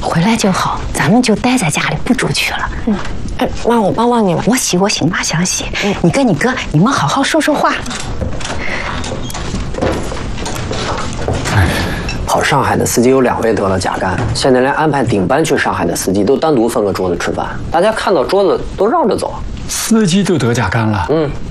回来就好，咱们就待在家里不出去了。 妈，我帮帮你吧。 我洗，妈想洗。你跟你哥，你们好好说说话。 跑上海的司机有2位得了甲肝，现在连安排顶班去上海的司机都单独分个桌子吃饭，大家看到桌子都绕着走。 司机都得甲肝了？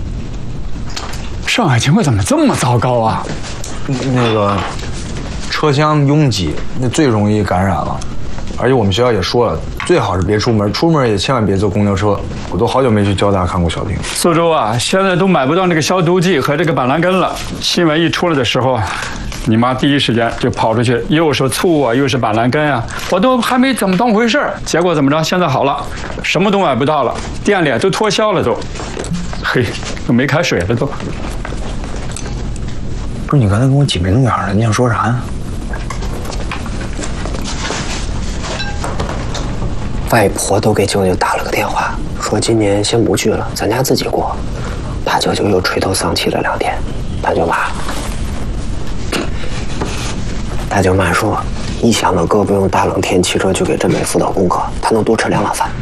上海情况怎么这么糟糕啊？ 那个车厢拥挤，那最容易感染了。而且我们学校也说了，最好是别出门，出门也千万别坐公交车。我都好久没去交大看过小婷。 苏州啊，现在都买不到那个消毒剂和这个板蓝根了。新闻一出来的时候，你妈第一时间就跑出去，又是醋啊，又是板蓝根啊，我都还没怎么当回事儿。结果怎么着？现在好了，什么都买不到了，店里都脱销了都。嘿，都没开水了都。 不是你刚才跟我挤眉弄眼的，你想说啥呀？ 外婆都给舅舅打了个电话，说今年先不去了，咱家自己过。怕舅舅又垂头丧气了2天。大舅妈说，一想到哥不用大冷天骑车去给振美辅导功课，他能多吃2碗饭。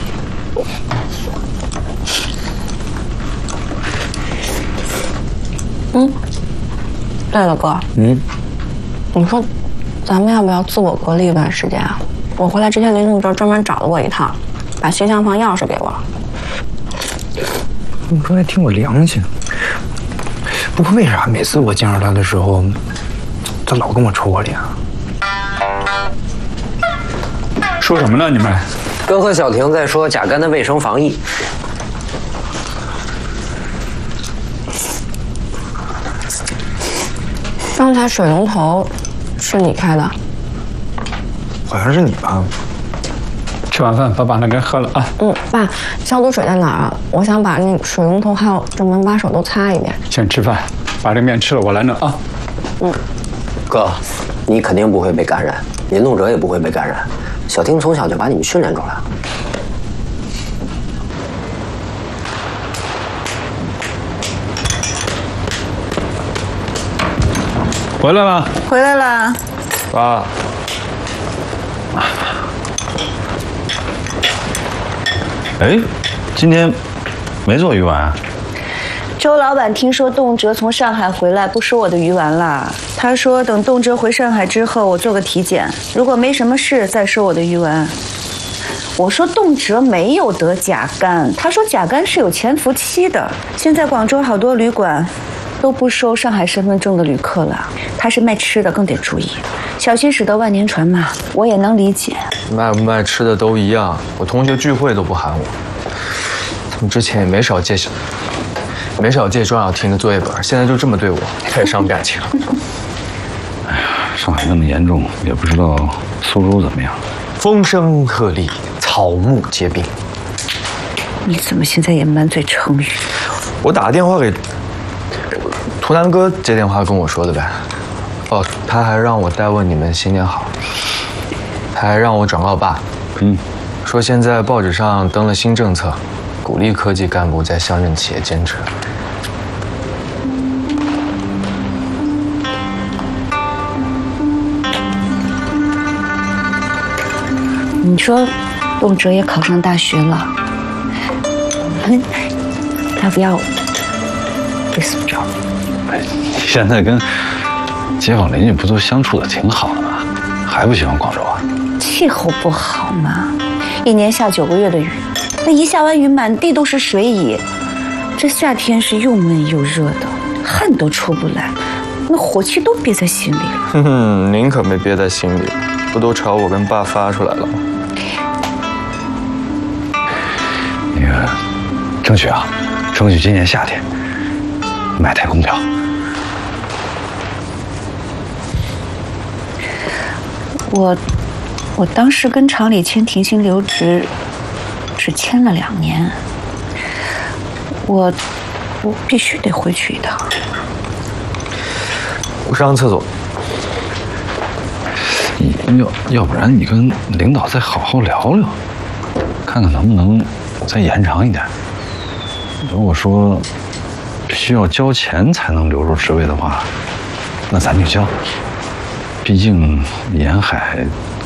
对了，哥，你说咱们要不要自我隔离一段时间啊？我回来之前，林总这专门找了我一趟，把新厢房钥匙给我了。 你说还挺有良心。不过为啥每次我见着他的时候，他老跟我抽我脸啊？ 说什么呢？你们？ 哥和小婷在说甲肝的卫生防疫。 刚才水龙头是你开的？ 好像是你吧？ 吃完饭把板蓝根喝了啊。 爸，消毒水在哪儿啊？我想把那水龙头还有这门把手都擦一遍。 先吃饭，把这面吃了，我来弄啊。 哥，你肯定不会被感染，林动哲也不会被感染。小婷从小就把你们训练出来了。 回来了， 回来了。 爸。哎，今天没做鱼丸啊？ 周老板听说动辄从上海回来，不收我的鱼丸了。他说等动辄回上海之后，我做个体检，如果没什么事再收我的鱼丸。我说动辄没有得甲肝，他说甲肝是有潜伏期的。现在广州好多旅馆都不收上海身份证的旅客了。他是卖吃的，更得注意，小心驶得万年船嘛。我也能理解， 卖不卖吃的都一样。我同学聚会都不喊我，他们之前也没少借庄小婷的作业本，现在就这么对我，太伤感情了。 哎呀，上海那么严重，也不知道苏州怎么样。 风声鹤唳，草木皆兵。 你怎么现在也满嘴成语？ 我打个电话给图南哥接电话跟我说的呗。哦，他还让我代问你们新年好，他还让我转告爸，说现在报纸上登了新政策，鼓励科技干部在乡镇企业兼职。 你说，动辄也考上大学了，要不要回苏州？ 哎，你现在跟街坊邻居不都相处的挺好的吗？还不喜欢广州啊？ 气候不好嘛，一年下9个月的雨，那一下完雨，满地都是水蚁。这夏天是又闷又热的，汗都出不来，那火气都憋在心里了。 您可没憋在心里，不都朝我跟爸发出来了吗？ 那个，争取今年夏天买台空调。 我当时跟厂里签停薪留职，只签了2年。我必须得回去一趟。 我上个厕所。 要不然你跟领导再好好聊聊，看看能不能再延长一点。如果说需要交钱才能留住职位的话，那咱就交。毕竟沿海